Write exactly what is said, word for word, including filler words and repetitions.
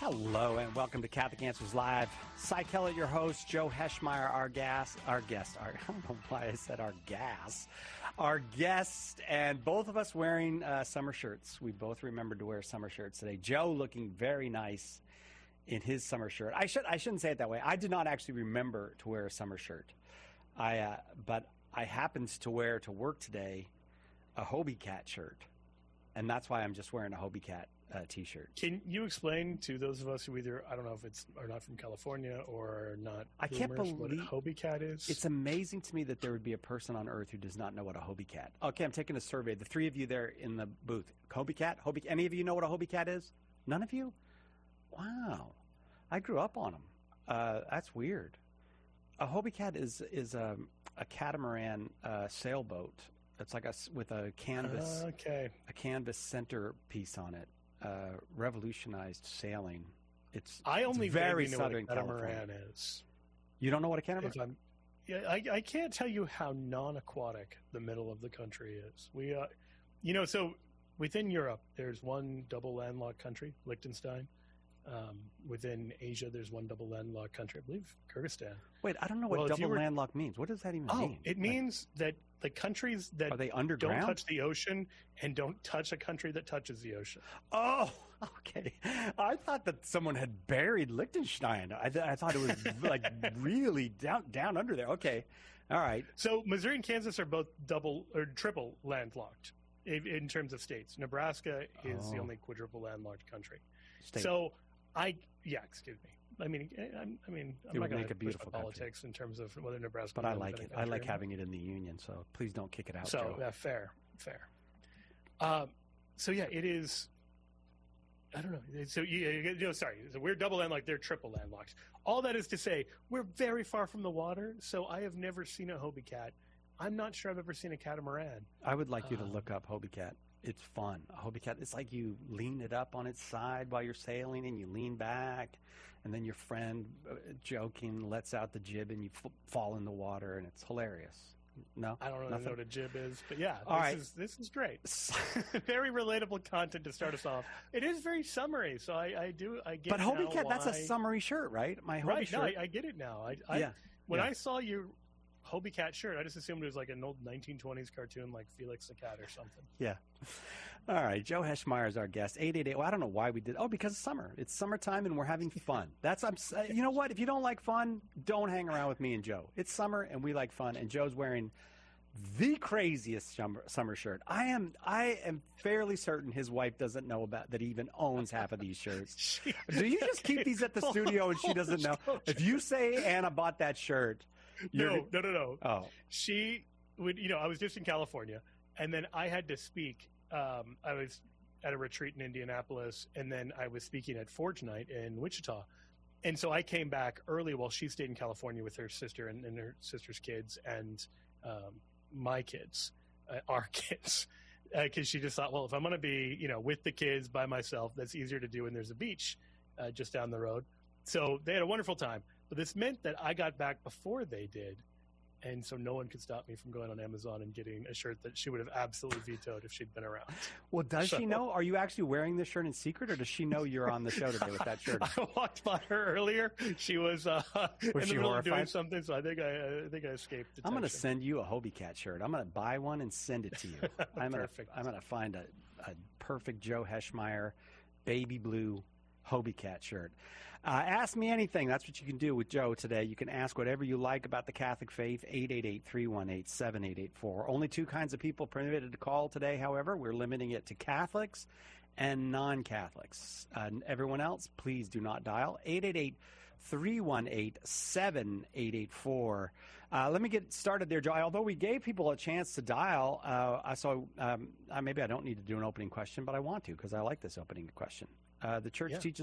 Hello and welcome to Catholic Answers Live. Cy Kellett, your host, Joe Heschmeyer, our gas, our guest, our, I don't know why I said our gas, our guest, and both of us wearing uh, summer shirts. We both remembered to wear summer shirts today. Joe looking very nice in his summer shirt. I should I shouldn't say it that way. I did not actually remember to wear a summer shirt. I uh, but I happened to wear to work today a Hobie Cat shirt, and that's why I'm just wearing a Hobie Cat uh, t-shirt. Can you explain to those of us who either, I don't know if it's are not from California or not I can't boomers, believe what a Hobie Cat is? It's amazing to me that there would be a person on earth who does not know what a Hobie Cat. Okay, I'm taking a survey. The three of you there in the booth, Hobie Cat, Hobie. Any of you know what a Hobie Cat is? None of you? Wow, I grew up on them. Uh, that's weird. A Hobie Cat is is a, a catamaran uh, sailboat. It's like a with a canvas, uh, okay. a canvas centerpiece on it. Uh, revolutionized sailing. It's I only it's very know Southern what a catamaran California. is. You don't know what a catamaran If I'm, yeah, I, I can't tell you how non-aquatic the middle of the country is. We, uh, you know, so within Europe, there's one double landlocked country, Liechtenstein. Um, within Asia, there's one double landlocked country, I believe, Kyrgyzstan. Wait, I don't know what Well, if you double were- landlocked means. What does that even Oh, mean? it Like, means that the countries that are they don't underground? touch the ocean and don't touch a country that touches the ocean. Oh, okay. I thought that someone had buried Liechtenstein. I, th- I thought it was like really down down under there. Okay, all right. So Missouri and Kansas are both double or triple landlocked in, in terms of states. Nebraska is the Oh. only quadruple landlocked country. State. So I, yeah, excuse me. I mean, I, I mean, I'm It would not going make a to push beautiful my country. politics in terms of whether Nebraska. but I is an like it. independent I like country or not. having it in the union. So please don't kick it out, So Joe. yeah, fair, fair. Um, so yeah, it is. I don't know. So you, you know, sorry. So we're double landlocked. They're triple landlocked. All that is to say, we're very far from the water. So I have never seen a Hobie Cat. I'm not sure I've ever seen a catamaran. I would like you to Um, look up Hobie Cat. It's fun. A Hobie Cat. It's like you lean it up on its side while you're sailing, and you lean back, and then your friend, uh, joking, lets out the jib, and you f- fall in the water, and it's hilarious. No, I don't really Nothing? know what a jib is, but yeah, All this right. is this is great. Very relatable content to start us off. It is very summery, so I, I do I get. But Hobie now Cat, that's a why- summery shirt, right? My Hobie right. No, shirt. I, I get it now. I, I yeah. when yeah. I saw your Hobie Cat shirt, I just assumed it was like an old nineteen twenties cartoon, like Felix the Cat or something. Yeah. All right. Joe Heschmeyer is our guest. eight eight eight. Well, I don't know why we did. Oh, because it's summer. It's summertime and we're having fun. That's, I'm, s- you know what? If you don't like fun, don't hang around with me and Joe. It's summer and we like fun. And Joe's wearing the craziest summer, summer shirt. I am, I am fairly certain his wife doesn't know about that he even owns half of these shirts. She- Do you just keep these at the studio and she doesn't know? If you say Anna bought that shirt, you're, no, no, no, no. oh, She would, you know, I was just in California, and then I had to speak. Um, I was at a retreat in Indianapolis, and then I was speaking at Forge Night in Wichita. And so I came back early while she stayed in California with her sister and, and her sister's kids and um, my kids, uh, our kids, because uh, she just thought, well, if I'm going to be, you know, with the kids by myself, that's easier to do when there's a beach uh, just down the road. So they had a wonderful time. But this meant that I got back before they did. And so no one could stop me from going on Amazon and getting a shirt that she would have absolutely vetoed if she'd been around. well, does So- she know? Are you actually wearing this shirt in secret or does she know you're on the show today with that shirt? I walked by her earlier. She was, uh, in the she middle of doing horrified? something, so I think I, I think I escaped detection. I'm going to send you a Hobie Cat shirt. I'm going to buy one and send it to you. I'm going to Perfect. I'm going to find a, a perfect Joe Heschmeyer baby blue Hobie Cat shirt. Uh, ask me anything. That's what you can do with Joe today. You can ask whatever you like about the Catholic faith. eight eight eight, three one eight, seven eight eight four. Only two kinds of people permitted to call today, however. We're limiting it to Catholics and non-Catholics. Uh, everyone else, please do not dial. eight eight eight, three one eight, seven eight eight four. Uh, let me get started there, Joe. Although we gave people a chance to dial, uh, I so um, uh, maybe I don't need to do an opening question, but I want to because I like this opening question. Uh, the church Yeah. teaches